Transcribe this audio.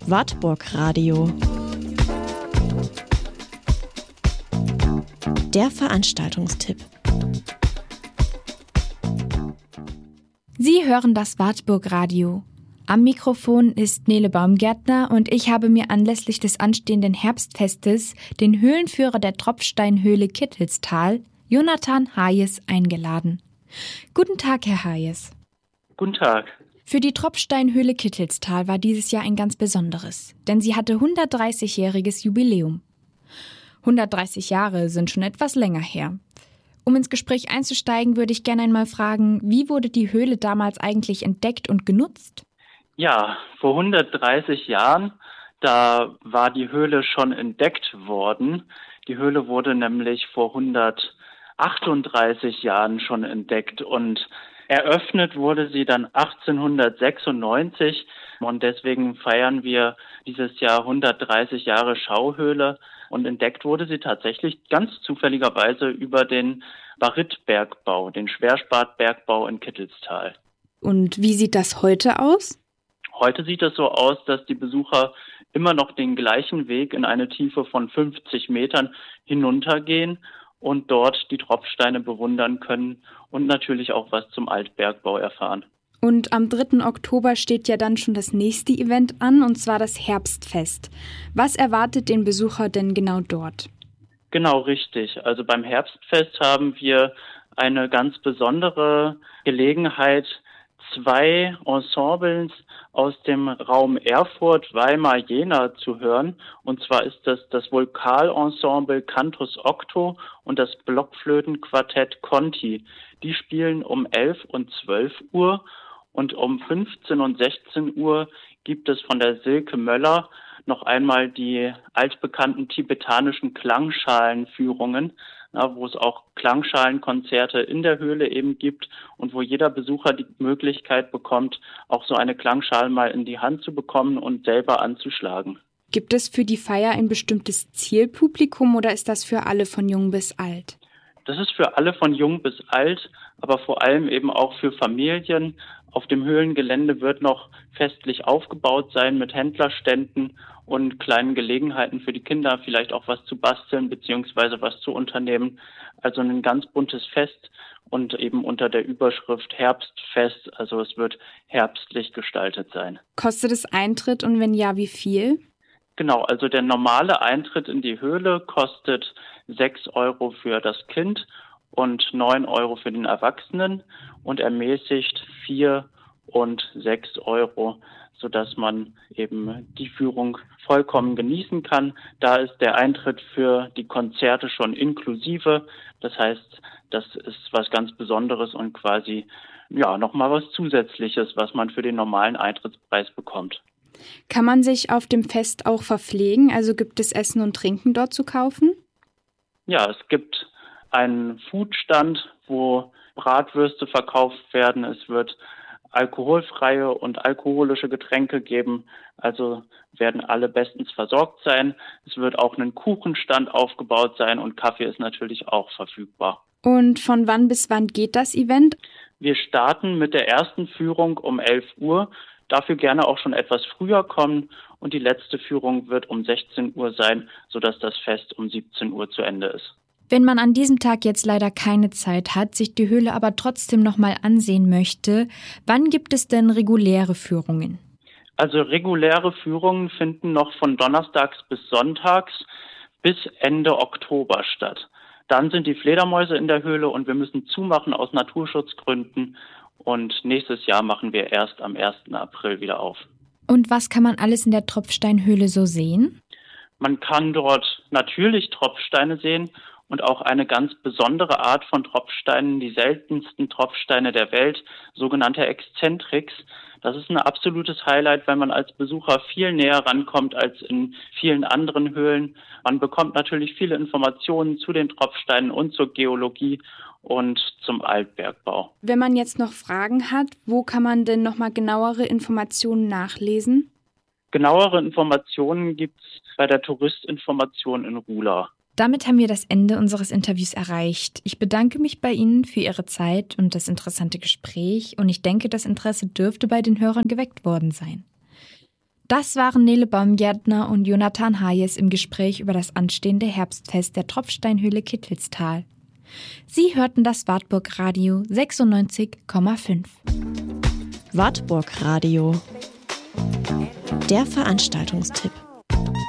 Wartburg Radio. Der Veranstaltungstipp. Sie hören das Wartburg Radio. Am Mikrofon ist Nele Baumgärtner und ich habe mir anlässlich des anstehenden Herbstfestes den Höhlenführer der Tropfsteinhöhle Kittelstal, Jonathan Hayes, eingeladen. Guten Tag, Herr Hayes. Guten Tag. Für die Tropfsteinhöhle Kittelstal war dieses Jahr ein ganz besonderes, denn sie hatte 130-jähriges Jubiläum. 130 Jahre sind schon etwas länger her. Um ins Gespräch einzusteigen, würde ich gerne einmal fragen, wie wurde die Höhle damals eigentlich entdeckt und genutzt? Ja, vor 130 Jahren, da war die Höhle schon entdeckt worden. Die Höhle wurde nämlich vor 138 Jahren schon entdeckt und eröffnet wurde sie dann 1896 und deswegen feiern wir dieses Jahr 130 Jahre Schauhöhle und entdeckt wurde sie tatsächlich ganz zufälligerweise über den Barytbergbau, den Schwerspatbergbau in Kittelstal. Und wie sieht das heute aus? Heute sieht es so aus, dass die Besucher immer noch den gleichen Weg in eine Tiefe von 50 Metern hinuntergehen und dort die Tropfsteine bewundern können und natürlich auch was zum Altbergbau erfahren. Und am 3. Oktober steht ja dann schon das nächste Event an, und zwar das Herbstfest. Was erwartet den Besucher denn genau dort? Genau, richtig. Also beim Herbstfest haben wir eine ganz besondere Gelegenheit, 2 Ensembles aus dem Raum Erfurt, Weimar, Jena zu hören. Und zwar ist das Vokalensemble Cantus Octo und das Blockflötenquartett Conti. Die spielen um 11 und 12 Uhr und um 15 und 16 Uhr gibt es von der Silke Möller noch einmal die altbekannten tibetanischen Klangschalenführungen, wo es auch Klangschalenkonzerte in der Höhle eben gibt und wo jeder Besucher die Möglichkeit bekommt, auch so eine Klangschale mal in die Hand zu bekommen und selber anzuschlagen. Gibt es für die Feier ein bestimmtes Zielpublikum oder ist das für alle von jung bis alt? Das ist für alle von jung bis alt, aber vor allem eben auch für Familien. Auf dem Höhlengelände wird noch festlich aufgebaut sein mit Händlerständen und kleinen Gelegenheiten für die Kinder, vielleicht auch was zu basteln bzw. was zu unternehmen. Also ein ganz buntes Fest und eben unter der Überschrift Herbstfest, also es wird herbstlich gestaltet sein. Kostet es Eintritt und wenn ja, wie viel? Genau, also der normale Eintritt in die Höhle kostet 6 Euro für das Kind und 9 Euro für den Erwachsenen und ermäßigt 4 und 6 Euro, sodass man eben die Führung vollkommen genießen kann. Da ist der Eintritt für die Konzerte schon inklusive. Das heißt, das ist was ganz Besonderes und quasi nochmal was Zusätzliches, was man für den normalen Eintrittspreis bekommt. Kann man sich auf dem Fest auch verpflegen? Also gibt es Essen und Trinken dort zu kaufen? Ja, es gibt einen Foodstand, wo Bratwürste verkauft werden. Es wird alkoholfreie und alkoholische Getränke geben. Also werden alle bestens versorgt sein. Es wird auch ein Kuchenstand aufgebaut sein und Kaffee ist natürlich auch verfügbar. Und von wann bis wann geht das Event? Wir starten mit der ersten Führung um 11 Uhr. Dafür gerne auch schon etwas früher kommen und die letzte Führung wird um 16 Uhr sein, sodass das Fest um 17 Uhr zu Ende ist. Wenn man an diesem Tag jetzt leider keine Zeit hat, sich die Höhle aber trotzdem nochmal ansehen möchte, wann gibt es denn reguläre Führungen? Also reguläre Führungen finden noch von donnerstags bis sonntags bis Ende Oktober statt. Dann sind die Fledermäuse in der Höhle und wir müssen zumachen aus Naturschutzgründen. Und nächstes Jahr machen wir erst am 1. April wieder auf. Und was kann man alles in der Tropfsteinhöhle so sehen? Man kann dort natürlich Tropfsteine sehen und auch eine ganz besondere Art von Tropfsteinen, die seltensten Tropfsteine der Welt, sogenannte Exzentrix. Das ist ein absolutes Highlight, wenn man als Besucher viel näher rankommt als in vielen anderen Höhlen. Man bekommt natürlich viele Informationen zu den Tropfsteinen und zur Geologie und zum Altbergbau. Wenn man jetzt noch Fragen hat, wo kann man denn nochmal genauere Informationen nachlesen? Genauere Informationen gibt es bei der Touristinformation in Ruhla. Damit haben wir das Ende unseres Interviews erreicht. Ich bedanke mich bei Ihnen für Ihre Zeit und das interessante Gespräch und ich denke, das Interesse dürfte bei den Hörern geweckt worden sein. Das waren Nele Baumgärtner und Jonathan Hayes im Gespräch über das anstehende Herbstfest der Tropfsteinhöhle Kittelstal. Sie hörten das Wartburg Radio 96,5. Wartburg Radio. Der Veranstaltungstipp.